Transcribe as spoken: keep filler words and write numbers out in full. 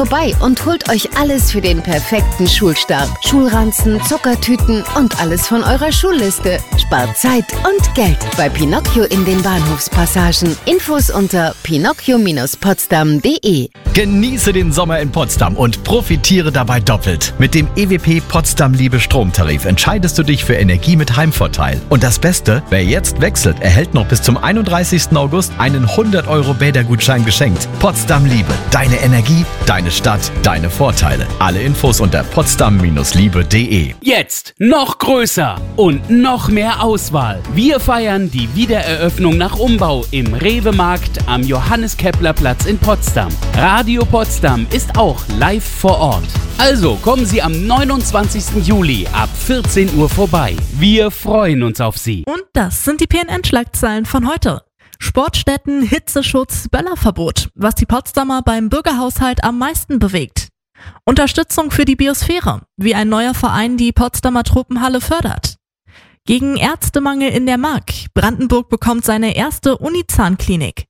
vorbei und holt euch alles für den perfekten Schulstart. Schulranzen, Zuckertüten und alles von eurer Schulliste. Spart Zeit und Geld bei Pinocchio in den Bahnhofspassagen. Infos unter pinocchio potsdam punkt de. Genieße den Sommer in Potsdam und profitiere dabei doppelt. Mit dem E W P Potsdam Liebe Stromtarif entscheidest du dich für Energie mit Heimvorteil. Und das Beste, wer jetzt wechselt, erhält noch bis zum einunddreißigsten August einen hundert Euro Bädergutschein geschenkt. Potsdam Liebe, deine Energie, deine Stadt, deine Vorteile. Alle Infos unter potsdam liebe punkt de. Jetzt noch größer und noch mehr Auswahl. Wir feiern die Wiedereröffnung nach Umbau im Rewe-Markt am Johannes-Kepler-Platz in Potsdam. Radio Potsdam ist auch live vor Ort. Also kommen Sie am neunundzwanzigsten Juli ab vierzehn Uhr vorbei. Wir freuen uns auf Sie. Und das sind die P N N-Schlagzeilen von heute. Sportstätten, Hitzeschutz, Böllerverbot, was die Potsdamer beim Bürgerhaushalt am meisten bewegt. Unterstützung für die Biosphäre, wie ein neuer Verein die Potsdamer Tropenhalle fördert. Gegen Ärztemangel in der Mark. Brandenburg bekommt seine erste Unizahnklinik.